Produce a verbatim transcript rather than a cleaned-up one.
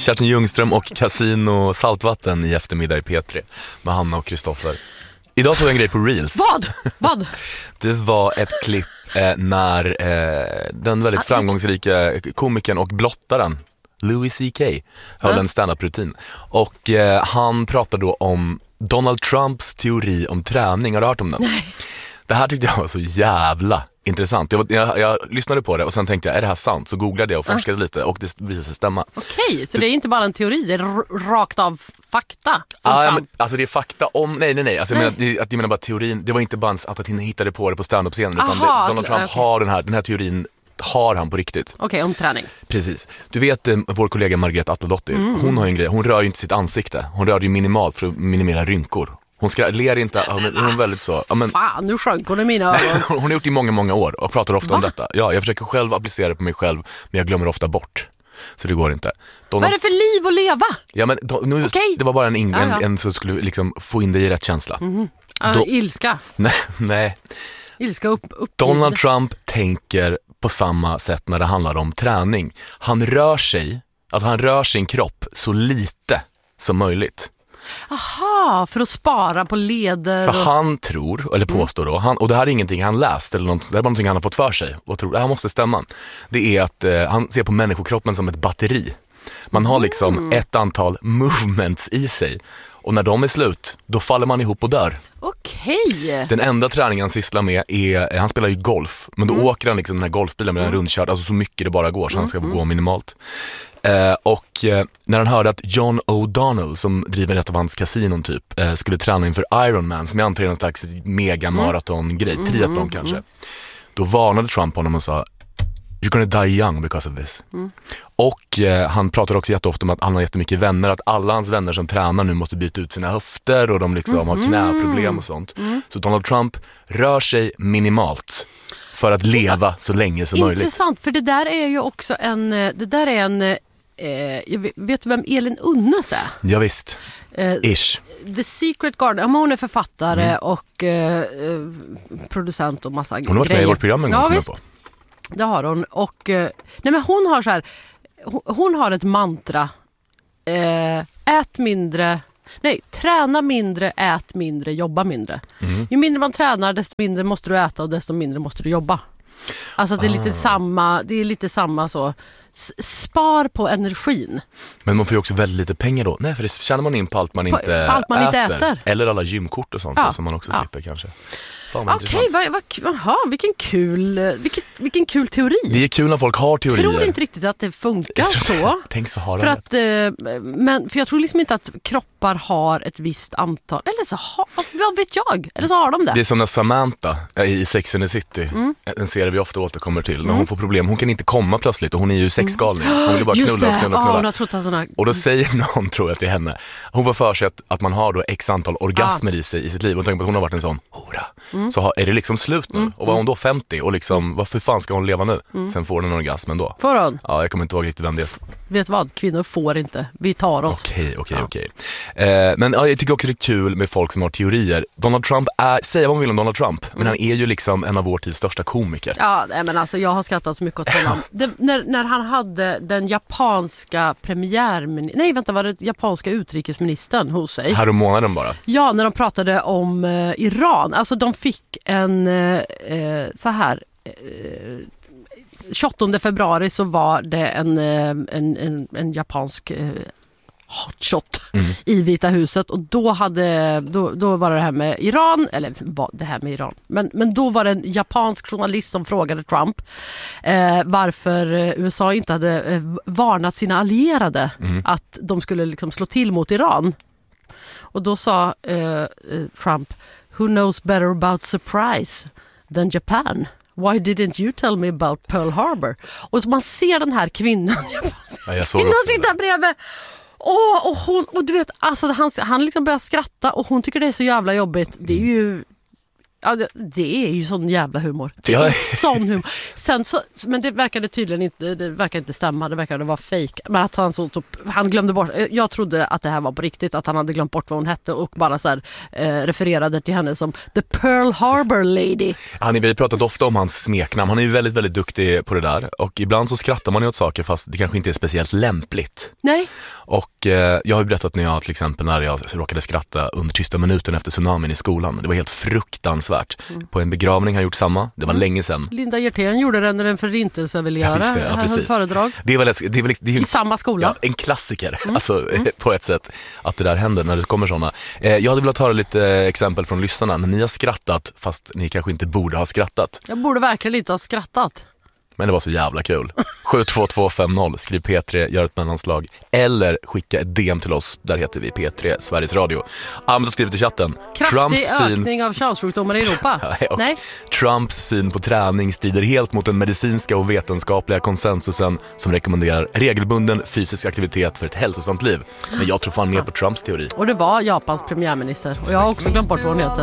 Kerstin Ljungström och Casino Saltvatten i eftermiddag i P tre med Hanna och Kristoffer. Idag såg jag en grej på Reels. Vad? Vad? Det var ett klipp eh, när eh, den väldigt framgångsrika komikern och blottaren Louis C K höll mm. en stand-up-rutin. Och eh, han pratade då om Donald Trumps teori om träning. Har du hört om den? Nej. Det här tyckte jag var så jävla intressant. Jag, jag, jag lyssnade på det och sen tänkte jag, är det här sant? Så googlade jag och forskade uh. lite och det visade sig stämma. Okej, så det är inte bara en teori, det är r- rakt av fakta? Ah, ja, men, alltså det är fakta om, nej nej nej, alltså, nej. Jag, menar, det, att jag menar bara teorin, det var inte bara att, att han hittade på det på stand-up-scenen utan det, Donald Trump okay. har den här, den här teorin har han på riktigt. Okej, okay, om träning. Precis. Du vet eh, vår kollega Margrethe Atteldotter, mm. hon har ju en grej, hon rör ju inte sitt ansikte, hon rör ju minimalt för att minimera rynkor. Hon ska, ler inte, hon är, hon är väldigt så ja, men, fan, nu sjönk hon i mina ögon. Hon har gjort det i många, många år och pratar ofta Va? om detta. Ja, jag försöker själv applicera det på mig själv, men jag glömmer ofta bort. Så det går inte. Donald... Vad är det för liv att leva? Ja, men då, nu, okay. Det var bara en, en, ja, ja. en som skulle liksom få in dig i rätt känsla. Mm. Uh, då... Ilska. Nej, nej. Ilska upp, upp Donald Trump tänker på samma sätt när det handlar om träning. Han rör sig, alltså han rör sin kropp så lite som möjligt. Aha, för att spara på leder. För han tror, eller påstår då, han, och det här är ingenting han läst eller något, det är bara någonting han har fått för sig och tror, det här måste stämma. Det är att eh, han ser på människokroppen som ett batteri. Man har liksom mm. ett antal movements i sig och när de är slut, då faller man ihop och dör. Okej. Den enda träningen han sysslar med är, han spelar ju golf, men då mm. åker han liksom den här golfbilen med mm. en rundkörd, alltså så mycket det bara går, så han ska mm. gå minimalt. Eh, och eh, när han hörde att John O'Donnell, som driver ett av hans kasinon typ, eh, skulle träna inför Ironman, som jag antar är någon slags megamaraton-grej, mm. triathlon mm. kanske, mm. då varnade Trump honom och sa "You're gonna die young because of this." Mm. Och eh, han pratar också jätteofta om att han har jättemycket vänner, att alla hans vänner som tränar nu måste byta ut sina höfter och de liksom mm. har knäproblem och sånt. Mm. Så Donald Trump rör sig minimalt för att leva så länge som möjligt. Intressant, för det där är ju också en, det där är en, eh, jag vet vem Elin Unnes är? Ja visst, eh, ish. The Secret Garden, hon är författare mm. och eh, producent och massa grejer. Hon har varit med i vårt program en gång. Ja visst, på. Det har hon. Och, nej men hon har så här, hon, hon har ett mantra, eh, ät mindre, nej, träna mindre, ät mindre, jobba mindre. Mm. Ju mindre man tränar, desto mindre måste du äta och desto mindre måste du jobba. Alltså det är lite ah. samma, det är lite samma så, spar på energin. Men man får ju också väldigt lite pengar då. Nej, för det tjänar man in på allt man, på, inte, på allt man äter. inte äter. Eller alla gymkort och sånt ja. som man också slipper ja. kanske. Okej, okay, vad, vad, aha, vilken kul vilken, vilken kul teori. Det är kul när folk har teorier. Jag tror inte riktigt att det funkar så. Tänk så har för att, eh, men för jag tror liksom inte att kroppar har ett visst antal. Eller så har, vad vet jag? Eller så har de det. Det är som när Samantha i Sex and the City, mm. en serie vi ofta återkommer till, när mm. hon får problem. Hon kan inte komma plötsligt och hon är ju sexgalning. Hon vill bara knulla och knulla, knulla. Oh, hon har trott att hon har... Och då säger någon, tror jag, till henne. Hon var för sig att, att man har då x antal orgasmer ah. i sig i sitt liv. Och tänker på att hon har varit en sån hora. Mm. Så har, är det liksom slut nu. Mm. Och var hon då femtio och liksom, varför fan ska hon leva nu? Mm. Sen får hon en orgasm ändå. Får hon? Ja, jag kommer inte ihåg riktigt vem det är. Vet vad? Kvinnor får inte. Vi tar oss. Okej, okej, okej. Men ja, jag tycker också det är kul med folk som har teorier. Donald Trump är, säga vad man vill om Donald Trump, men mm. han är ju liksom en av vår tids största komiker. Ja, men alltså jag har skrattat så mycket åt honom. det, när, när han hade den japanska premiärministern, nej vänta, var det japanska utrikesministern hos sig? Här om månaden bara. Ja, när de pratade om eh, Iran. Alltså de fick en eh, så här eh, tjugoåttonde februari så var det en, en, en, en japansk eh, hotshot mm. i Vita huset och då hade då, då var det här med Iran, eller det här med Iran, men, men då var det en japansk journalist som frågade Trump eh, varför U S A inte hade eh, varnat sina allierade mm. att de skulle liksom slå till mot Iran. Och då sa eh, Trump, who knows better about surprise than Japan? Why didn't you tell me about Pearl Harbor? Och så man ser den här kvinnan ja, jag såg kvinnan sitter bredvid. Åh, och hon, och du vet, alltså han, han liksom börjar skratta och hon tycker det är så jävla jobbigt. Det är ju, Ja, det, det är ju sån jävla humor. Det Ja. är sån humor. Sen så, men det verkade tydligen inte, det verkar inte stämma, det verkade vara fake. Men att han så typ, han glömde bort, jag trodde att det här var på riktigt, att han hade glömt bort vad hon hette och bara så här, eh, refererade till henne som The Pearl Harbor Lady. Han är, vi har pratat ofta om hans smeknamn. Han är ju väldigt, väldigt duktig på det där. Och ibland så skrattar man ju åt saker fast det kanske inte är speciellt lämpligt. Nej. Och eh, jag har ju berättat när jag till exempel när jag råkade skratta under tysta minuten efter tsunamin i skolan. Det var helt fruktansvärt. Mm. På en begravning har jag gjort samma. Det var mm. länge sedan. Linda Hjertén gjorde det när en förintelse ville göra. Ja, det, ja, precis. Föredrag. Det är väl, det är väl, det är ju, i samma skola. Ja, en klassiker. Mm. Alltså mm. på ett sätt att det där händer när det kommer sådana. Eh, jag hade velat höra lite exempel från lyssnarna när ni har skrattat fast ni kanske inte borde ha skrattat. Jag borde verkligen inte ha skrattat. Men det var så jävla kul. sju två två fem noll, skriv P tre, gör ett mellanslag. Eller skicka ett D M till oss, där heter vi P tre Sveriges Radio. Ahmed har skrivit i chatten. Kraftig Trumps ökning syn... av könssjukdomar i Europa. Nej. Trumps syn på träning strider helt mot den medicinska och vetenskapliga konsensusen som rekommenderar regelbunden fysisk aktivitet för ett hälsosamt liv. Men jag tror fan mer på Trumps teori. Och det var Japans premiärminister. Och jag har också glömt bort vad hon heter.